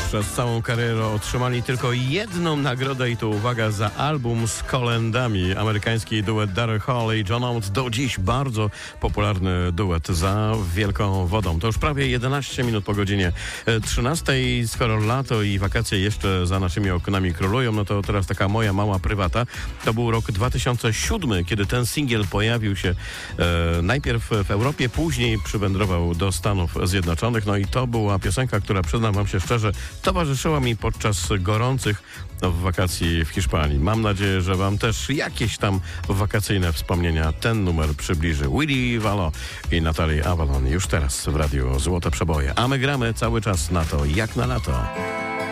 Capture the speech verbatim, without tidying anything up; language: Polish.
przez całą karierę otrzymali tylko jedną nagrodę i to uwaga za album z kolędami. Amerykański duet Daryl Hall i John Oates, do dziś bardzo popularny duet Za wielką wodą. To już prawie jedenaście minut po godzinie trzynastej. Skoro lato i wakacje jeszcze za naszymi oknami królują, no to teraz taka moja mała prywata. To był rok dwa tysiące siódmy, kiedy ten singiel pojawił się e, najpierw w Europie, później przywędrował do Stanów Zjednoczonych. No i to była piosenka, która, przyznam wam się szczerze, towarzyszyła mi podczas gorących wakacji w Hiszpanii. Mam nadzieję, że wam też jakieś tam wakacyjne wspomnienia ten numer przybliży. Willy Wallo i Natalie Avalon już teraz w radiu Złote Przeboje. A my gramy cały czas na to, jak na lato.